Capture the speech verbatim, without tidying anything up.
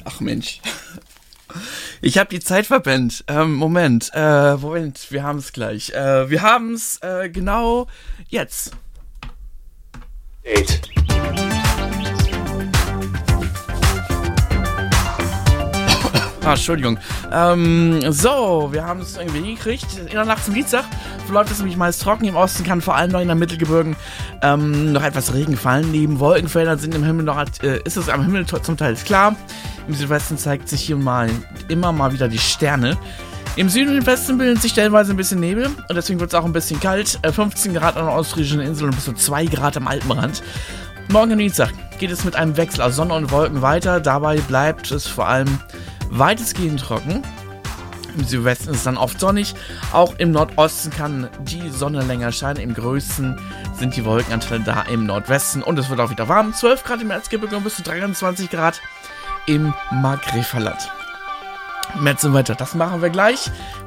Ach Mensch. Ich habe die Zeit verpennt. Ähm, Moment, äh, Moment, wir haben es gleich. Äh, wir haben es äh, genau jetzt. Eight. Ah, Entschuldigung. Ähm, so, wir haben es irgendwie hingekriegt. In der Nacht zum Dienstag verläuft es nämlich meist trocken. Im Osten kann vor allem noch in der Mittelgebirgen ähm, noch etwas Regen fallen. Neben Wolkenfeldern sind im Himmel noch, äh, ist es am Himmel zum Teil klar. Im Südwesten zeigt sich hier mal immer mal wieder die Sterne. Im Süden und Westen bilden sich stellenweise ein bisschen Nebel und deswegen wird es auch ein bisschen kalt. Äh, fünfzehn Grad an der ostfriesischen Insel und bis zu zwei Grad am Alpenrand. Morgen am Dienstag geht es mit einem Wechsel aus Sonne und Wolken weiter. Dabei bleibt es vor allem weitestgehend trocken. Im Südwesten ist es dann oft sonnig. Auch im Nordosten kann die Sonne länger scheinen. Im größten sind die Wolkenanteile da im Nordwesten. Und es wird auch wieder warm. zwölf Grad im Erzgebirge und bis zu dreiundzwanzig Grad im Markgräflerland. Mehr zum Wetter, das machen wir gleich.